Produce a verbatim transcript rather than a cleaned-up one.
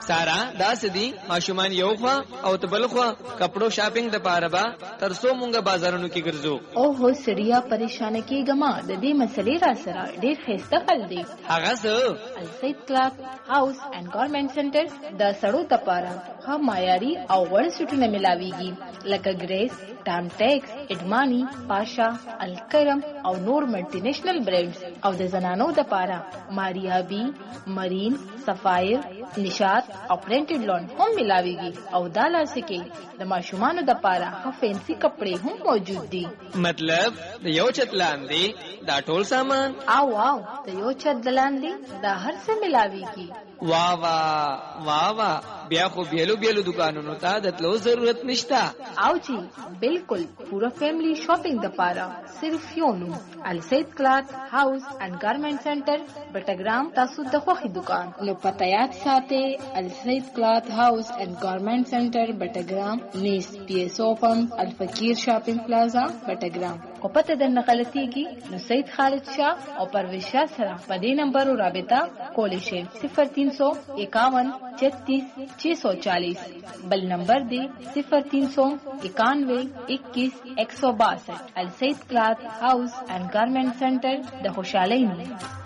سارا دا سدي ماشومان یو خوا او تبل خوا کپړو شاپینګ د پاره با تر څو مونږه بازارونو کې ګرځو. او هو سړیا پریشان کیګما د دې مسلې را سره ډېر خسته خل دی. هغه څه السید کلاث هاوس اینڈ گارمنټ سنټر د سړو د پاره ها معیاري او وړ سټونه ملاويږي لکه ګریس، ټام ټیکس، اډمانی، پاشا، الکرم او نور ملټي نېشنل برانډز او د زنانو د پاره ماریا بی، مرین، سفایر، نشاط او پرنټډ لون هم ملاويږي او دا لاسکه د ماشومانو د پاره ها فینسی کپڑے هم موجود دي. مطلب د یو چت لاندې دا ټول سامان او واو د یو چت لاندې دا هر څه ملاويږي. واہ واہ واہ واہ بیا خو بیلو بیلو دکانونو ته د تلو ضرورت نشتا. او جی بالکل پورا فیملی شاپینګ د پاره صرف یو نوم السید کلاث هاوس اینڈ گارمنټ سنټر بټګرام تاسو د خوخي دکان نو پته یاد ساتئ السید کلاث هاوس اینڈ گارمنټ سنټر بټګرام نیس پی ایس او پمپ الفقیر شاپینګ پلازا بټګرام. کو پته د نقلتیږي نو سید خالد شاه او پرویز شاه سره په دې نمبر رابطه کولی شئ صفر تین سو اکاون چھتیس چھ سو چالیس. بل نمبر دی صفر تین سو اکانوے اکیس ایک سو باسٹھ. السید کلاث ہاؤس اینڈ گارمنٹ سینٹر د خوشحالی نوم.